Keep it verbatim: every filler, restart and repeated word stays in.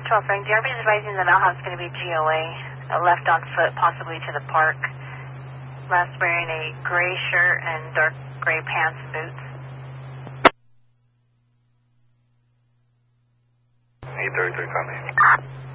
twelve Frank, D R B is advising that Alha's going to be G O A, uh, left on foot, possibly to the park. Last wearing a gray shirt and dark gray pants and boots. eight thirty-three, copy.